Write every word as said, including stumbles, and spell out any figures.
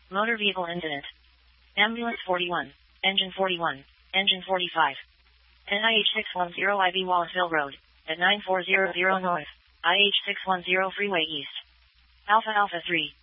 Motor vehicle incident. Ambulance forty-one. Engine forty-one. Engine forty-five. N I H six one zero I B Wallaceville Road. At nine four zero zero North. I H six one zero Freeway East. Alpha Alpha three.